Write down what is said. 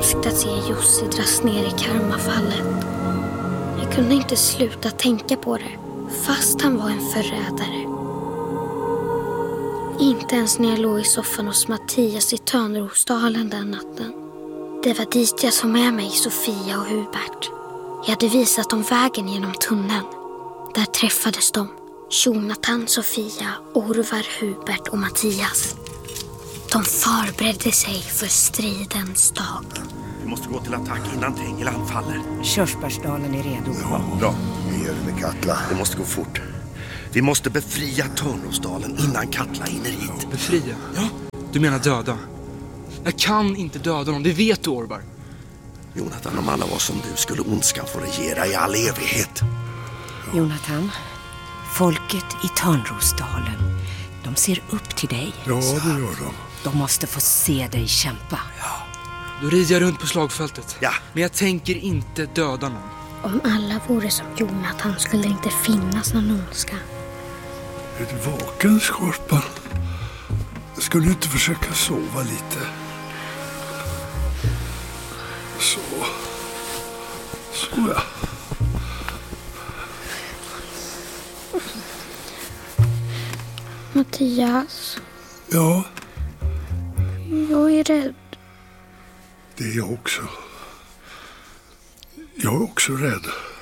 hemskt att se Jussi dras ner i karmafallet. Jag kunde inte sluta tänka på det, fast han var en förrädare. Inte ens när jag låg i soffan hos Mattias i Törnrosdalen den natten. Det var dit jag tog med mig Sofia och Hubert. Jag hade visat dem vägen genom tunneln. Där träffades de. Jonathan, Sofia, Orvar, Hubert och Mattias. De förberedde sig för stridens dag. Vi måste gå till attack innan Tengil anfaller. Körsbärsdalen är redo. Ja, bra. Vi gör det med Katla. Det måste gå fort. Vi måste befria Törnrosdalen innan Katla hinner hit. Befria? Ja. Du menar döda? Jag kan inte döda dem, det vet du, Orvar. Jonathan, om alla var som du skulle ondskan få regera i all evighet. Jonathan, folket i Törnrosdalen, de ser upp till dig. Ja, det gör de. De måste få se dig kämpa. Ja. Då rider jag runt på slagfältet. Ja. Men jag tänker inte döda någon. Om alla vore som Jonathan skulle det inte finnas någon ondska. Är du vaken, Skorpan? Skulle du inte försöka sova lite? Så ja. Mattias, Ja, jag är rädd. det är jag också. Jag är också rädd.